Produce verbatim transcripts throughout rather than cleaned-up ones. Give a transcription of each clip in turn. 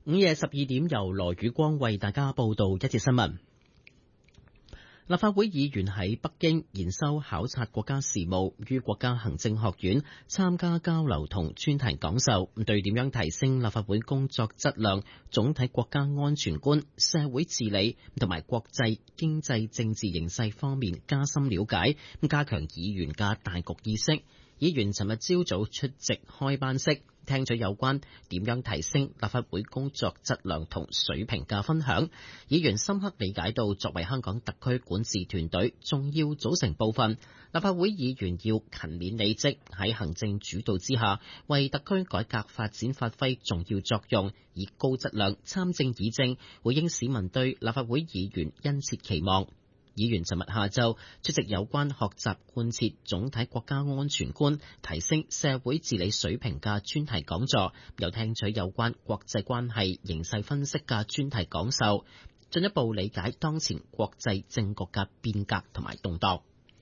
午夜十二點，由羅宇光為大家報道一節新聞。立法會議員喺北京研修考察國家事務，於國家行政學院參加交流同專題講授，對點樣提升立法會工作質量、總體國家安全觀、社會治理同埋國際經濟政治形勢方面加深了解，加強議員嘅大局意識。議員尋日朝早出席開班式，聽取有關點樣提升立法會工作質量同水平嘅分享。議員深刻理解到，作為香港特區管治團隊重要組成部分，立法會議員要勤勉履職，喺行政主導之下，為特區改革發展發揮重要作用，以高質量參政議政，回應市民對立法會議員殷切期望。議員尋日下晝出席有關學習貫徹總體國家安全觀、提升社會治理水平嘅專題講座，又聽取有關國際關係形勢分析嘅專題講授，進一步理解當前國際政局嘅變革同埋動盪。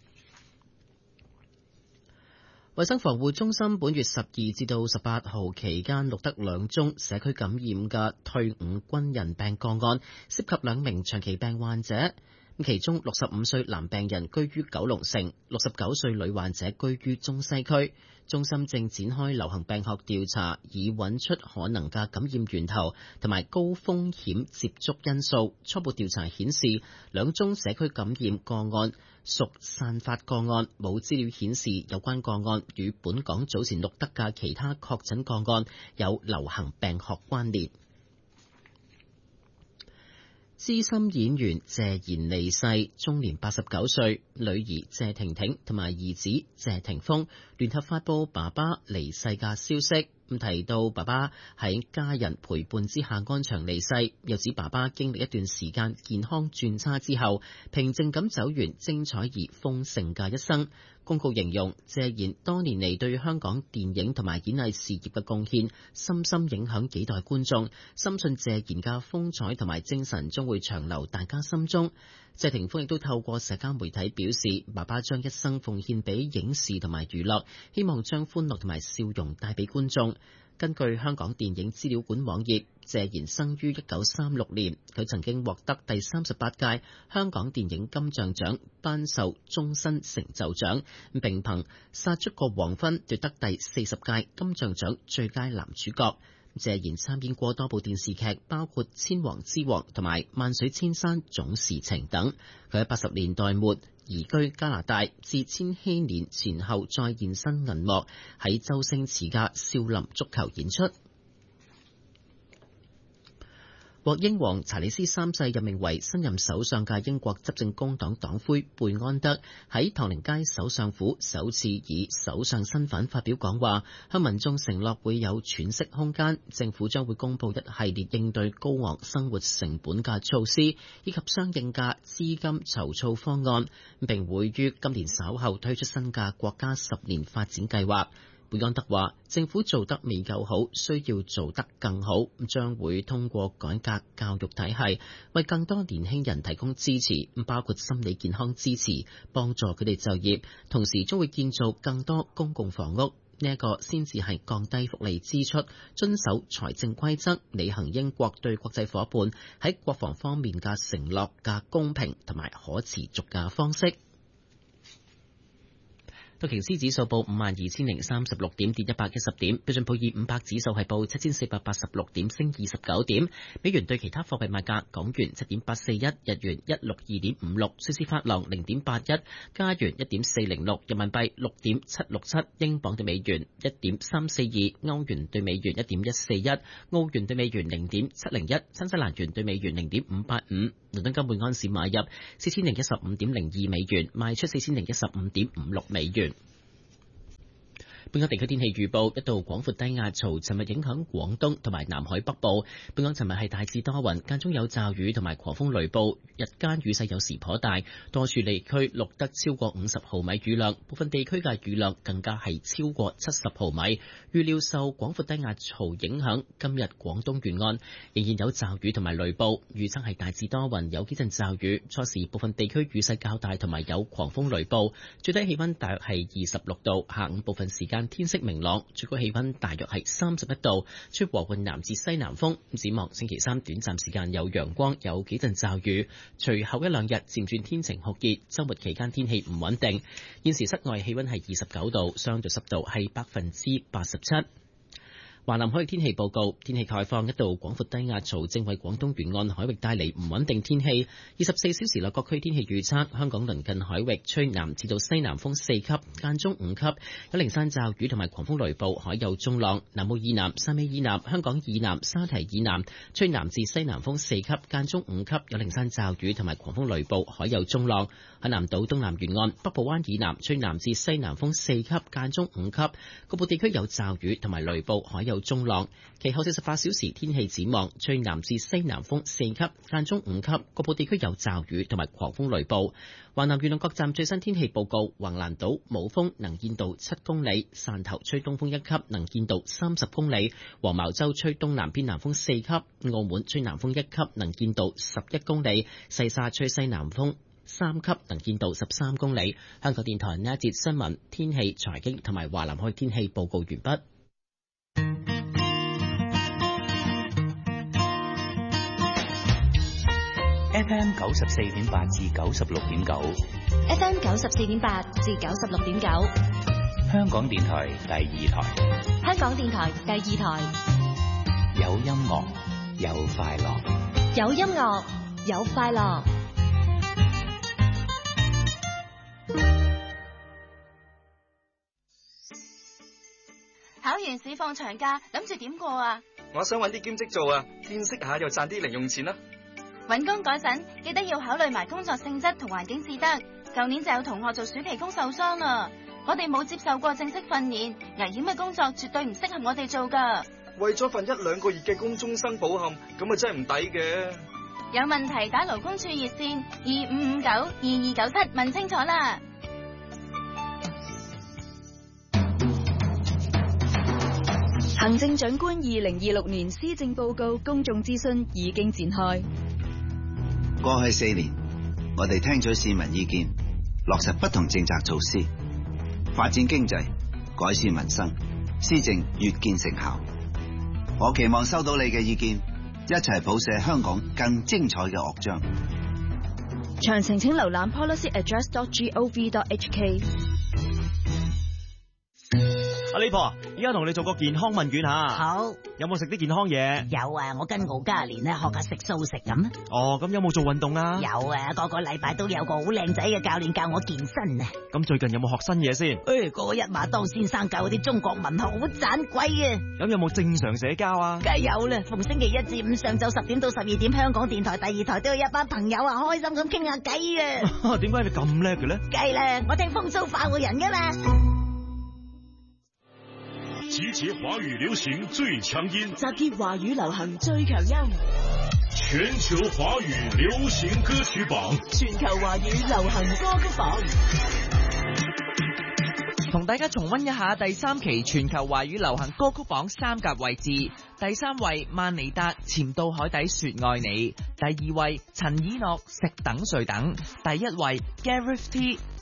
衛生防護中心本月十二至到十八號期間錄得兩宗社區感染嘅退伍軍人病個案，涉及兩名長期病患者。其中六十五歲男病人居於九龍城，六十九歲女患者居於中西區。中心正展開流行病學調查，以揾出可能嘅感染源頭同埋高風險接觸因素。初步調查顯示，兩宗社區感染個案屬散發個案，冇資料顯示有關個案與本港早前錄得嘅其他確診個案有流行病學關聯。資深演員謝賢離世，終年八十九歲。女兒謝婷婷同埋兒子謝霆鋒聯合發佈爸爸離世嘅消息，咁提到爸爸喺家人陪伴之下安詳離世，又指爸爸經歷一段時間健康轉差之後，平靜咁走完精彩而豐盛嘅一生。公告形容謝賢多年嚟對香港電影同埋演藝事業嘅貢獻，深深影響幾代觀眾，深信謝賢嘅風采同埋精神將會長留大家心中。謝霆鋒亦都透過社交媒體表示，爸爸將一生奉獻俾影視同埋娛樂，希望將歡樂同埋笑容帶俾觀眾。根據香港電影資料館網頁，謝賢生於一九三六年，佢曾經獲得第三十八屆香港電影金像獎頒授終身成就獎，並憑殺出個黃昏奪得第四十屆金像獎最佳男主角。謝賢參演過多部電視劇，包括《千王之王》同埋《萬水千山總是情》等。佢喺八十年代末移居加拿大，至千禧年前後再現身銀幕，喺周星馳嘅少林足球演出。獲英皇查理斯三世任命為新任首相嘅英國執政工黨黨魁貝安德喺唐寧街首相府首次以首相身份發表講話，向民眾承諾會有喘息空間，政府將會公布一系列應對高昂生活成本嘅措施，以及相應嘅資金籌措方案，並會於今年稍後推出新嘅國家十年發展計劃。貝安德話：政府做得未夠好，需要做得更好，將會通過改革教育體系，為更多年輕人提供支持，包括心理健康支持，幫助佢哋就業，同時將會建造更多公共房屋。呢一個先至係降低福利支出、遵守財政規則、履行英國對國際夥伴喺國防方面嘅承諾嘅公平同埋可持續嘅方式。道瓊斯指數報五萬二千零三十六點，跌一百一十點。標準普爾五百指數係報七千四百八十六點，升二十九點。美元對其他貨幣賣價：港元七點八四一，日元一六二點五六，瑞士法郎零點八一，加元一點四零六，人民幣六點七六七，英鎊對美元一點三四二，歐元對美元一點一四一，澳元對美元零點七零一，新西蘭元對美元零點五八五。倫敦金每安士買入四千零一十五點零二美元，賣出四千零一十五點五六美元。本港地區天氣預報：一道廣闊低壓槽尋日影響廣東同埋南海北部。本港尋日係大致多雲，間中有驟雨同埋狂風雷暴，日間雨勢有時頗大，多處地區錄得超過五十毫米雨量，部分地區嘅雨量更加係超過七十毫米。預料受廣闊低壓槽影響，今日廣東沿岸仍然有驟雨同埋雷暴，預測係大致多雲，有幾陣驟雨，初時部分地區雨勢較大同埋有狂風雷暴，最低氣溫大約係二十六度，下午部分時間間天色明朗，最高氣溫大約係三十一度，吹和緩南至西南風。展望星期三短暫時間有陽光，有幾陣驟雨，隨後一兩日漸轉天晴酷熱，周末期間天氣唔穩定。現時室外氣溫係二十九度，相對濕度係百分之八十七。華南海域天氣報告，天氣概況，一道廣闊低壓槽正為廣東沿岸海域帶嚟唔穩定天氣。二十四小時內各區天氣預測，香港鄰近海域吹南至到西南風四級，間中五級，有零散驟雨同埋狂風雷暴，海有中浪。南澳以南、汕尾以南、香港以南、沙堤以南吹南至西南風四級，間中五級，有零散驟雨同埋狂風雷暴，海有中浪。海南島東南沿岸、北部灣以南吹南至西南風四級，間中五級，局部地區有驟雨同埋雷暴，海有中浪。其後四十八小時天氣展望，吹南至西南風四級，間中五級，局部地區有驟雨同埋狂風雷暴。華南沿岸各站最新天氣報告：橫瀾島冇風，能見度七公里；汕頭吹東風一級，能見度三十公里；黃茅洲吹東南偏南風四級；澳門吹南風一級，能見度十一公里；西沙吹西南風三級，能見度十三公里。香港電台呢一節新聞、天氣、財經同埋華南海天氣報告完畢。 F M 九十四點八至九十六點九 ，F M 九十四點八至九十六點九， 香港電台第二台， 香港電台第二台， 有音樂，有快樂， 有音樂，有快樂。 考完試放長假，諗住點過啊？ 我想搵啲兼職做啊，見識下又賺啲零用錢啦。 搵工嗰陣記得要考慮埋工作性質同環境至得。舊年就有同學做暑期工受傷啦，我哋冇接受過正式訓練，危險嘅工作絕對唔適合我哋做噶。 為咗份一兩個月嘅工終生抱憾，咁啊真係唔抵嘅。 有問題打勞工處熱線二五五九二二九七問清楚啦。 行政長官二零二六年施政報告公眾諮詢已經展開。 過去四年，我哋聽取市民意見，落實不同政策措施，發展經濟，改善民生，施政越見成效。我期望收到你嘅意見，一齊譜寫香港更精彩嘅樂章。 詳情請瀏覽 policy address dot gov dot h k。 阿李婆，依家同你做個健康問卷吓。 好。 有冇食啲健康嘢？ 有啊，我跟敖嘉蓮咧學下食素食咁。 哦，咁有冇做運動啊？ 有啊，個個禮拜都有個好靚仔嘅教練教我健身啊。 咁最近有冇學新嘢先？ 誒，嗰個一馬當先生教嗰啲中國文學好盞鬼啊。 咁有冇正常社交啊？ 梗係有啦，逢星期一至五上晝十點到十二點，香港電台第二台都有一班朋友啊，開心咁傾下偈啊。 點解你咁叻嘅咧？ 梗係啦，我聽風騷快活人噶嘛。 集結華語流行最強音， 集結華語流行最強音， 全球華語流行歌曲榜， 全球華語流行歌曲榜。 同大家重溫一下第三期全球華語流行歌曲榜三甲位置。第三位萬妮達潛到海底說愛你，第二位陳以諾食等睡等，第一位 Gareth T